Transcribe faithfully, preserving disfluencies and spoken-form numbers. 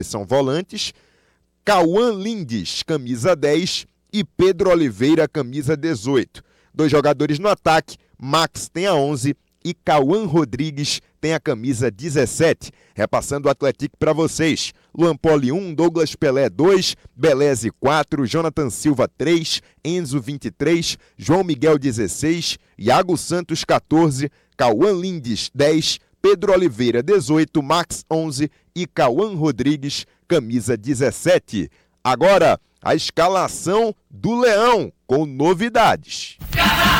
são volantes, Cauã Lindes, camisa dez, e Pedro Oliveira, camisa dezoito. Dois jogadores no ataque, Max tem a onze e Cauã Rodrigues tem a camisa dezessete. Repassando o Atlético para vocês: Luan Poli um, Douglas Pelé dois, Beleze quatro, Jonathan Silva três, Enzo vinte e três, João Miguel dezesseis, Iago Santos quatorze, Cauã Lindes dez, Pedro Oliveira dezoito, Max onze e Cauã Rodrigues camisa dezessete. Agora a escalação do Leão com novidades.